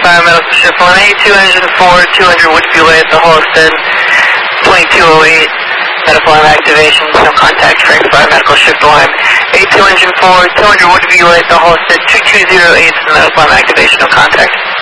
Fire Medical Shift 1, A2 Engine 4, 200 Woodview Way at the Holliston, 2208, medical arm activation, no contact, Frank Fire Medical Shift 1, A2 Engine 4, 200 Woodview Way at the Holliston, 2208, medical arm activation, no contact.